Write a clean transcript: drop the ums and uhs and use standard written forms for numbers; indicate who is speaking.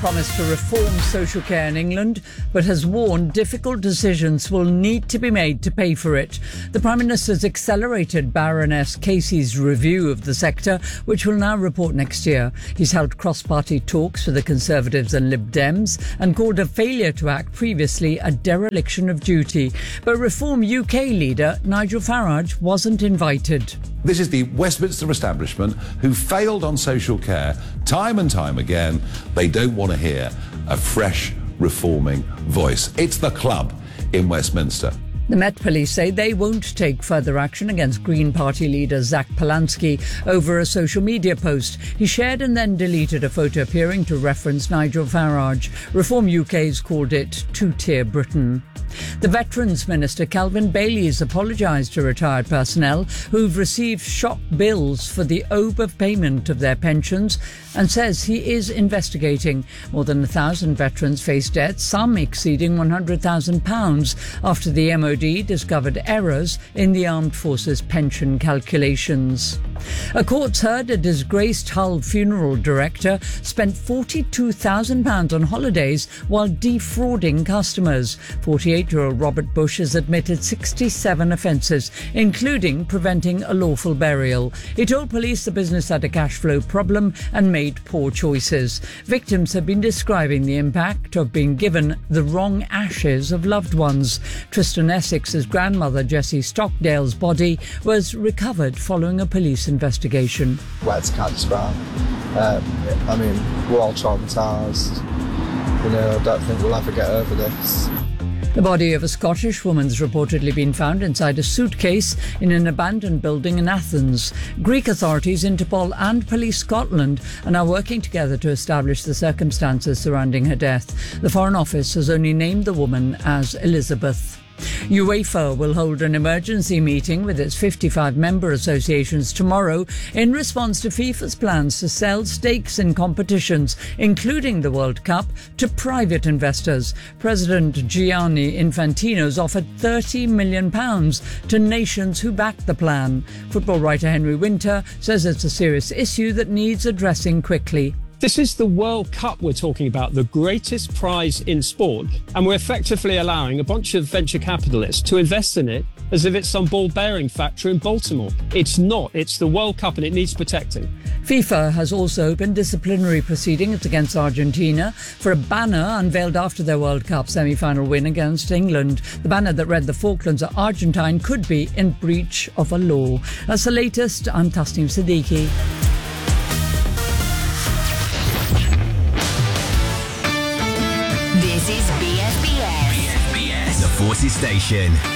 Speaker 1: promised to reform social care in England, but has warned difficult decisions will need to be made to pay for it. The Prime Minister's accelerated Baroness Casey's review of the sector, which will now report next year. He's held cross-party talks with the Conservatives and Lib Dems and called a failure to act previously a dereliction of duty. But Reform UK leader Nigel Farage wasn't invited.
Speaker 2: This is the Westminster establishment who failed on social care time and time again. They don't want to hear a fresh, reforming voice. It's the club in Westminster.
Speaker 1: The Met Police say they won't take further action against Green Party leader Zach Polanski over a social media post. He shared and then deleted a photo appearing to reference Nigel Farage. Reform UK's called it two-tier Britain. The Veterans Minister Calvin Bailey has apologised to retired personnel who've received shock bills for the overpayment of their pensions and says he is investigating. More than 1,000 veterans face debts, some exceeding £100,000 after the MOD discovered errors in the Armed Forces pension calculations. A court's heard a disgraced Hull funeral director spent £42,000 on holidays while defrauding customers. 48-year-old Robert Bush has admitted 67 offences, including preventing a lawful burial. He told police the business had a cash flow problem and made poor choices. Victims have been describing the impact of being given the wrong ashes of loved ones. Tristan Essex's grandmother, Jessie Stockdale's body was recovered following a police investigation.
Speaker 3: Words can't describe. We're all traumatised. I don't think we'll ever get over this.
Speaker 1: The body of a Scottish woman's reportedly been found inside a suitcase in an abandoned building in Athens. Greek authorities, Interpol and Police Scotland are now working together to establish the circumstances surrounding her death. The Foreign Office has only named the woman as Elizabeth. UEFA will hold an emergency meeting with its 55 member associations tomorrow in response to FIFA's plans to sell stakes in competitions, including the World Cup, to private investors. President Gianni Infantino's offered £30 million to nations who back the plan. Football writer Henry Winter says it's a serious issue that needs addressing quickly.
Speaker 4: This is the World Cup we're talking about, the greatest prize in sport, and we're effectively allowing a bunch of venture capitalists to invest in it as if it's some ball-bearing factory in Baltimore. It's not. It's the World Cup and it needs protecting.
Speaker 1: FIFA has also opened disciplinary proceedings against Argentina for a banner unveiled after their World Cup semi-final win against England. The banner that read "The Falklands are Argentine" could be in breach of a law. That's the latest. I'm Tasneem Siddiqui.
Speaker 5: This is BFBS.
Speaker 6: The Forces Station.